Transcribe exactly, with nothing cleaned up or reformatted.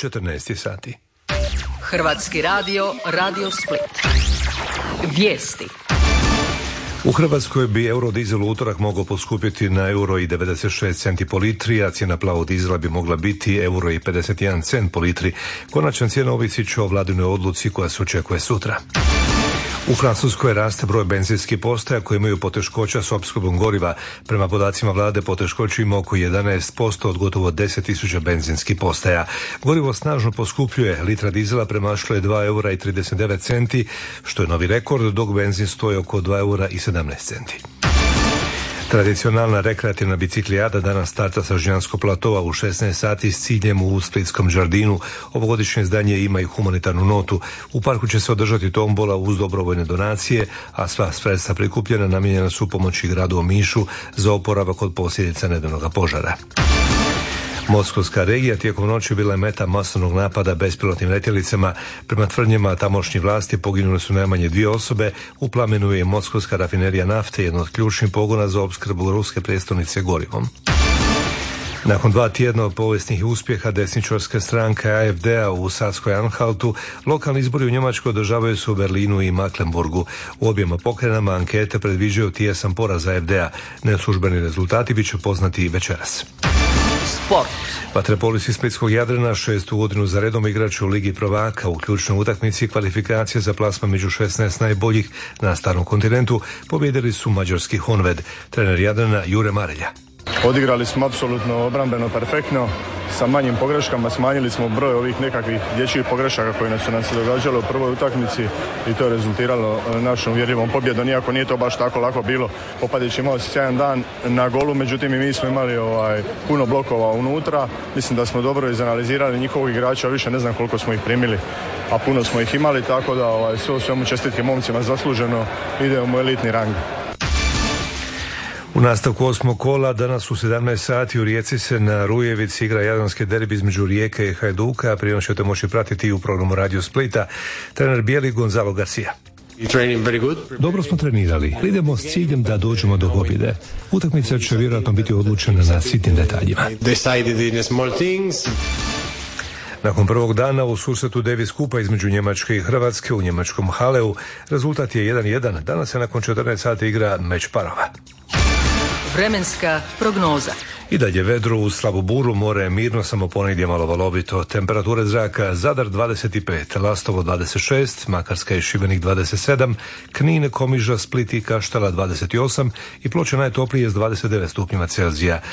četrnaest sati. Hrvatski radio, Radio Split. Vijesti. U Hrvatskoj bi eurodizel u utorak mogao poskupiti na euro i devedeset šest centi po litri, a cijena plavog dizela bi mogla biti euro i pedeset jedan cent po litri. Konačna cijena ovisit će o vladinoj odluci koja se očekuje sutra. U Francuskoj raste broj benzinskih postaja koji imaju poteškoća s opskrbom goriva. Prema podacima vlade poteškoće ima oko jedanaest posto od gotovo deset tisuća benzinskih postaja. Gorivo snažno poskupljuje, litra dizela premašila je dva eura i trideset devet centi, što je novi rekord, dok benzin stoji oko dva eura i sedamnaest centi. Tradicionalna rekreativna biciklijada danas starta sa Žnjanskog platova u šesnaest sati s ciljem u Splitskom Žardinu. Ovogodišnje izdanje ima i humanitarnu notu. U parku će se održati tombola uz dobrovoljne donacije, a sva sredstva prikupljena namijenjena su pomoći gradu Omišu za oporavak od posljedica nedavnog požara. Moskovska regija tijekom noći bila je meta masovnog napada bespilotnim letjelicama. Prema tvrdnjama tamošnjih vlasti poginule su najmanje dvije osobe. U plamenu je moskovska rafinerija nafte, jedno od ključnih pogona za opskrbu ruske prijestolnice gorivom. Nakon dva tjedna od povijesnih uspjeha desničarske stranke A F D-a u Saskoj Anhaltu, lokalni izbori u Njemačkoj održavaju se u Berlinu i Mecklenburgu. U objema pokrenama ankete predviđaju tijesan poraz A F D-a. Neslužbeni rezultati bit će poznati večeras. Sport. Vaterpolisti Splitskog Jadrana šestu godinu za redom igraču u Ligi prvaka u ključnoj utakmici kvalifikacije za plasman među šesnaest najboljih na starom kontinentu pobijedili su mađarski Honved. Trener Jadrana Jure Marelja. Odigrali smo apsolutno obrambeno perfektno, sa manjim pogreškama smanjili smo broj ovih nekakvih dječjih pogrešaka koje su nam se događalo u prvoj utakmici i to je rezultiralo našom uvjerljivom pobjedom, iako nije to baš tako lako bilo. Popadić imao sjajan dan na golu, međutim i mi smo imali ovaj, puno blokova unutra. Mislim da smo dobro izanalizirali njihovog igrača, više ne znam koliko smo ih primili, a puno smo ih imali, tako da ovaj, sve u svemu čestitke momcima, zasluženo idemo u elitni rang. U nastavku osmog kola danas u sedamnaest sati u Rijeci se na Rujevici igra jadranski derbi između Rijeke i Hajduka, a prijenos ćete moći pratiti u programu Radio Splita. Trener bijeli Gonzalo Garcia. Dobro smo trenirali. Idemo s ciljem da dođemo do pobjede. Utakmica će vjerojatno biti odlučena na sitnim detaljima. Nakon prvog dana u susretu Davis Kupa između Njemačke i Hrvatske u njemačkom Haleu, rezultat je jedan jedan. Danas se nakon četrnaest sati igra meč parova. Vremenska prognoza. I dalje vedro uz slabu buru, more je mirno, samo ponegdje malo valovito. Temperature zraka: Zadar dvadeset pet, Lastovo dvadeset šest, Makarska i Šibenik dvadeset sedam, Knin, Komiža, Split i Kaštela dvadeset osam i Ploče najtoplije s dvadeset devet stupnjeva Celzija.